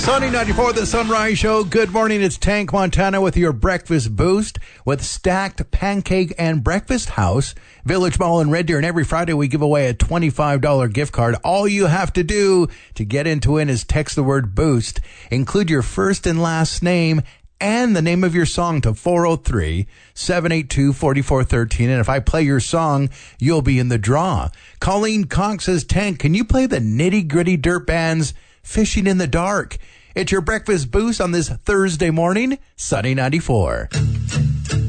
Sunny 94, The Sunrise Show. Good morning. It's Tank Montana with your breakfast boost with Stacked Pancake and Breakfast House, Village Mall in Red Deer. And every Friday we give away a $25 gift card. All you have to do to get into it is text the word boost, include your first and last name, and the name of your song to 403-782-4413. And if I play your song, you'll be in the draw. Colleen Cox says, Tank, can you play the Nitty Gritty Dirt Band's Fishing in the Dark? It's your breakfast boost on this Thursday morning, Sunny 94.